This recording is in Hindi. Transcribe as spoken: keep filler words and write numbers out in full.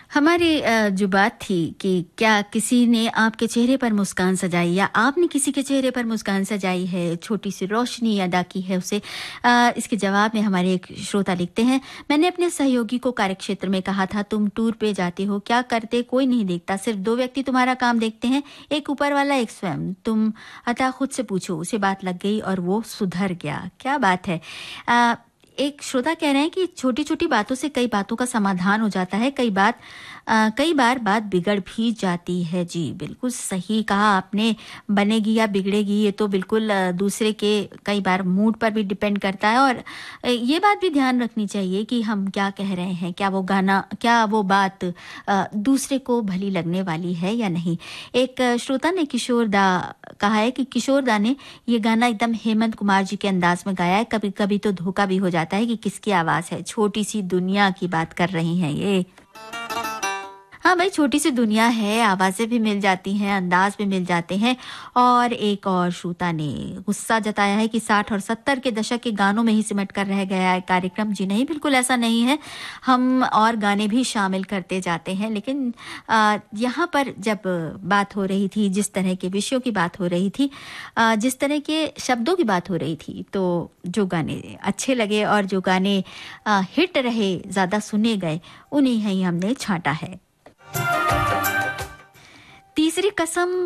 हमारी अ, जो बात थी कि क्या किसी ने आपके चेहरे पर मुस्कान सजाई या आपने किसी के चेहरे पर मुस्कान सजाई है, छोटी सी रोशनी अदा की है उसे। अ, इसके जवाब में हमारे एक श्रोता लिखते हैं, मैंने अपने सहयोगी को कार्यक्षेत्र में कहा था तुम टूर पे जाते हो, क्या करते कोई नहीं देखता, सिर्फ दो व्यक्ति तुम्हारा काम देखते हैं, एक ऊपर वाला एक स्वयं, तुम अतः खुद से पूछो। उसे बात लग गई और वो सुधर गया। क्या बात है। अ, एक श्रोता कह रहे हैं कि छोटी छोटी बातों से कई बातों का समाधान हो जाता है, कई बात अ, कई बार बात बिगड़ भी जाती है। जी बिल्कुल सही कहा आपने। बनेगी या बिगड़ेगी ये तो बिल्कुल अ, दूसरे के कई बार मूड पर भी डिपेंड करता है। और अ, ये बात भी ध्यान रखनी चाहिए कि हम क्या कह रहे हैं, क्या वो गाना, क्या वो बात अ, दूसरे को भली लगने वाली है या नहीं। एक अ, श्रोता ने किशोर दा कहा है कि किशोर दा ने ये गाना एकदम हेमंत कुमार जी के अंदाज में गाया है। कभी कभी तो धोखा भी हो जाता है कि किसकी आवाज है। छोटी सी दुनिया की बात कर रही हैं ये। हाँ भाई, छोटी सी दुनिया है, आवाजें भी मिल जाती हैं, अंदाज भी मिल जाते हैं। और एक और श्रोता ने गुस्सा जताया है कि साठ और सत्तर के दशक के गानों में ही सिमट कर रह गया है कार्यक्रम। जी नहीं, बिल्कुल ऐसा नहीं है, हम और गाने भी शामिल करते जाते हैं। लेकिन आ, यहाँ पर जब बात हो रही थी, जिस तरह के विषयों की बात हो रही थी, आ, जिस तरह के शब्दों की बात हो रही थी, तो जो गाने अच्छे लगे और जो गाने आ, हिट रहे, ज्यादा सुने गए, उन्हीं ही हमने छांटा है। तीसरी कसम